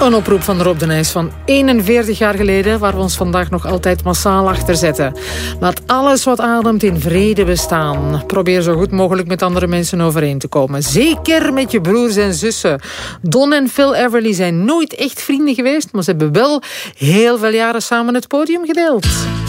Een oproep van Rob de Nijs van 41 jaar geleden, waar we ons vandaag nog altijd massaal achter zetten. Laat alles wat ademt in vrede bestaan. Probeer zo goed mogelijk met andere mensen overeen te komen. Zeker met je broers en zussen. Don en Phil Everly zijn nooit echt vrienden geweest, maar ze hebben wel heel veel jaren samen het podium gedeeld.